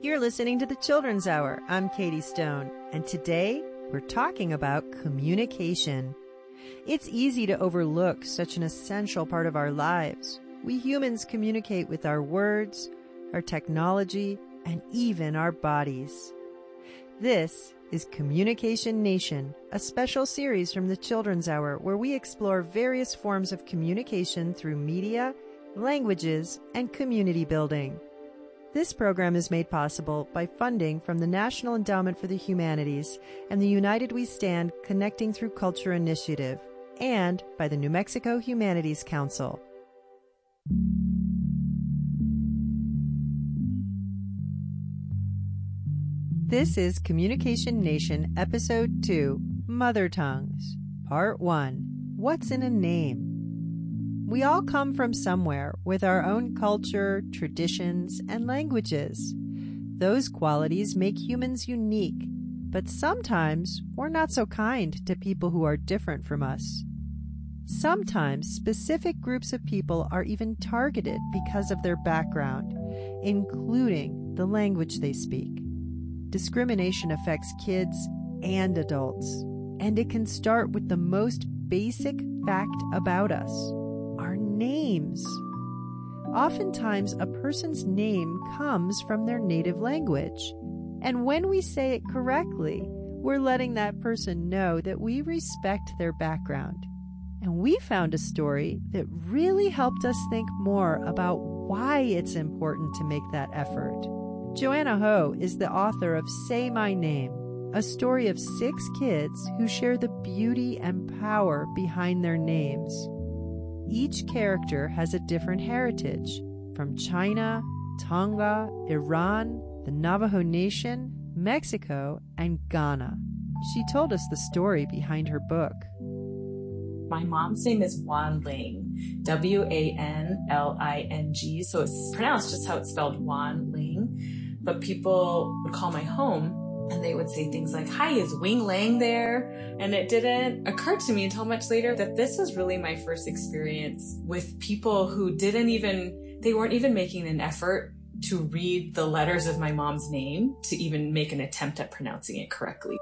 You're listening to the Children's Hour. I'm Katie Stone, and today we're talking about communication. It's easy to overlook such an essential part of our lives. We humans communicate with our words, our technology, and even our bodies. This is Communication Nation, a special series from the Children's Hour where we explore various forms of communication through media, languages, and community building. This program is made possible by funding from the National Endowment for the Humanities and the United We Stand Connecting Through Culture initiative, and by the New Mexico Humanities Council. This is Communication Nation, Episode 2, Mother Tongues, Part 1, What's in a Name? We all come from somewhere with our own culture, traditions, and languages. Those qualities make humans unique, but sometimes we're not so kind to people who are different from us. Sometimes specific groups of people are even targeted because of their background, including the language they speak. Discrimination affects kids and adults, and it can start with the most basic fact about us: our names. Oftentimes, a person's name comes from their native language, and when we say it correctly, we're letting that person know that we respect their background. And we found a story that really helped us think more about why it's important to make that effort. Joanna Ho is the author of Say My Name, a story of 6 kids who share the beauty and power behind their names. Each character has a different heritage, from China, Tonga, Iran, the Navajo Nation, Mexico, and Ghana. She told us the story behind her book. My mom's name is Wan Ling, W-A-N-L-I-N-G, so it's pronounced just how it's spelled, Wan Ling. But people would call my home and they would say things like, "Hi, is Wing Lang there?" And it didn't occur to me until much later that this was really my first experience with people who they weren't even making an effort to read the letters of my mom's name to even make an attempt at pronouncing it correctly.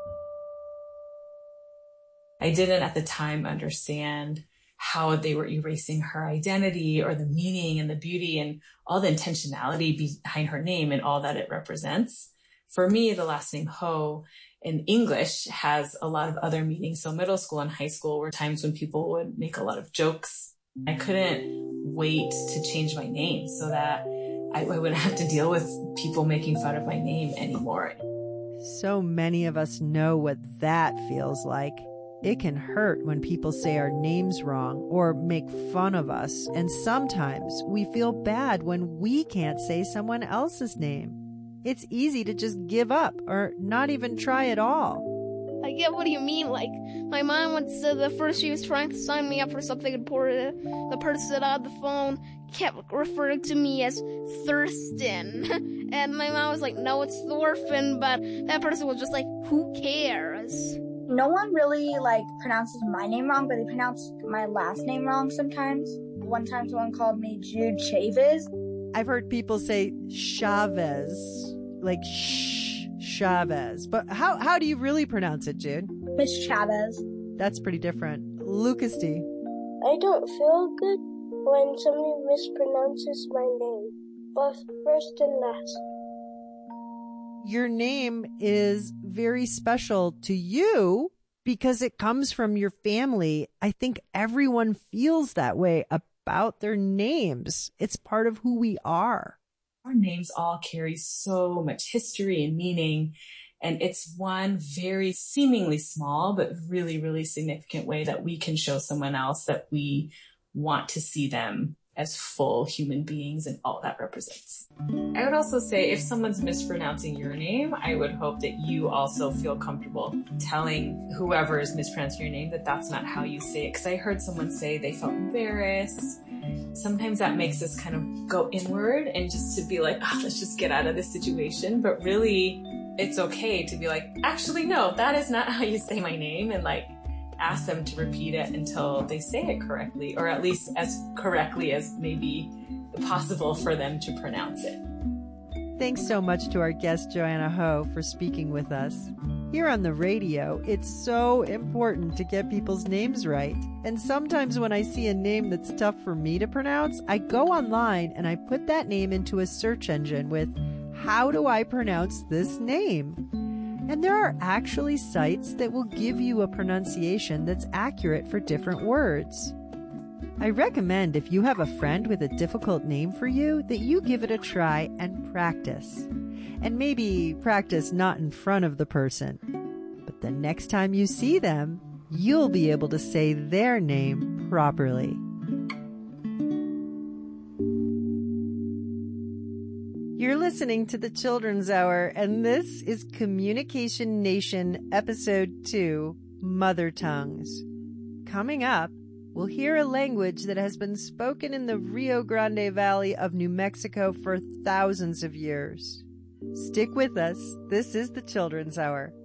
I didn't at the time understand how they were erasing her identity or the meaning and the beauty and all the intentionality behind her name and all that it represents. For me, the last name Ho in English has a lot of other meanings. So middle school and high school were times when people would make a lot of jokes. I couldn't wait to change my name so that I wouldn't have to deal with people making fun of my name anymore. So many of us know what that feels like. It can hurt when people say our names wrong or make fun of us, and sometimes we feel bad when we can't say someone else's name. It's easy to just give up or not even try at all. I get what you mean. Like, my mom once said that first she was trying to sign me up for something important. The person on the phone kept referring to me as Thurston. And my mom was like, "No, it's Thorfinn," but that person was just like, "Who cares?" No one really, pronounces my name wrong, but they pronounce my last name wrong sometimes. One time someone called me Jude Chavez. I've heard people say Chavez, like Chavez. But how do you really pronounce it, Jude? Miss Chavez. That's pretty different. Lucas D. I don't feel good when somebody mispronounces my name, both first and last. Your name is very special to you because it comes from your family. I think everyone feels that way about their names. It's part of who we are. Our names all carry so much history and meaning, and it's one very seemingly small but really, really significant way that we can show someone else that we want to see them as full human beings and all that represents. I would also say if someone's mispronouncing your name, I would hope that you also feel comfortable telling whoever is mispronouncing your name that that's not how you say it. Because I heard someone say they felt embarrassed. Sometimes that makes us kind of go inward and just to be like, let's just get out of this situation. But really, it's okay to be like, actually, no, that is not how you say my name. And ask them to repeat it until they say it correctly, or at least as correctly as maybe possible for them to pronounce it. Thanks so much to our guest, Joanna Ho, for speaking with us. Here on the radio, it's so important to get people's names right. And sometimes when I see a name that's tough for me to pronounce, I go online and I put that name into a search engine with, how do I pronounce this name? And there are actually sites that will give you a pronunciation that's accurate for different words. I recommend if you have a friend with a difficult name for you that you give it a try and practice. And maybe practice not in front of the person, but the next time you see them, you'll be able to say their name properly. You're listening to the Children's Hour, and this is Communication Nation Episode 2, Mother Tongues. Coming up, we'll hear a language that has been spoken in the Rio Grande Valley of New Mexico for thousands of years. Stick with us. This is the Children's Hour.